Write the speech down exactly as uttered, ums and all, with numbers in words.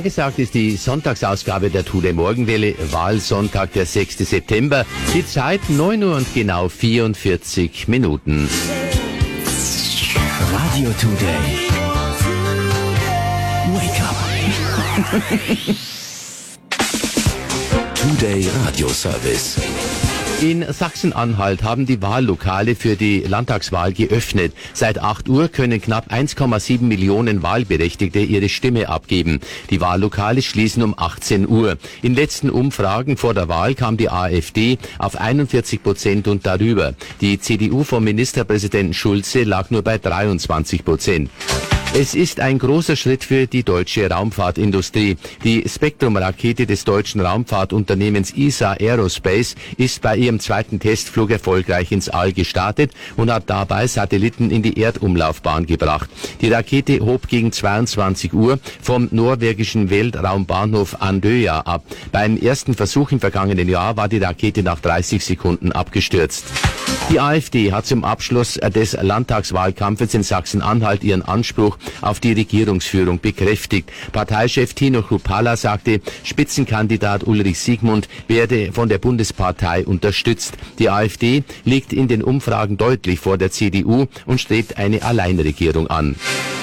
Angesagt ist die Sonntagsausgabe der Tule Morgenwelle, Wahlsonntag, der sechste September. Die Zeit neun Uhr und genau vierundvierzig Minuten. Radio Today. Wake up. Today Radio Service. In Sachsen-Anhalt haben die Wahllokale für die Landtagswahl geöffnet. Seit acht Uhr können knapp eins Komma sieben Millionen Wahlberechtigte ihre Stimme abgeben. Die Wahllokale schließen um achtzehn Uhr. In letzten Umfragen vor der Wahl kam die AfD auf einundvierzig Prozent und darüber. Die C D U vom Ministerpräsidenten Schulze lag nur bei dreiundzwanzig Prozent. Es ist ein großer Schritt für die deutsche Raumfahrtindustrie. Die Spektrum-Rakete des deutschen Raumfahrtunternehmens E S A Aerospace ist bei ihrem zweiten Testflug erfolgreich ins All gestartet und hat dabei Satelliten in die Erdumlaufbahn gebracht. Die Rakete hob gegen zweiundzwanzig Uhr vom norwegischen Weltraumbahnhof Andøya ab. Beim ersten Versuch im vergangenen Jahr war die Rakete nach dreißig Sekunden abgestürzt. Die AfD hat zum Abschluss des Landtagswahlkampfes in Sachsen-Anhalt ihren Anspruch auf die Regierungsführung bekräftigt. Parteichef Tino Kruppalla sagte, Spitzenkandidat Ulrich Siegmund werde von der Bundespartei unterstützt. Die AfD liegt in den Umfragen deutlich vor der C D U und strebt eine Alleinregierung an.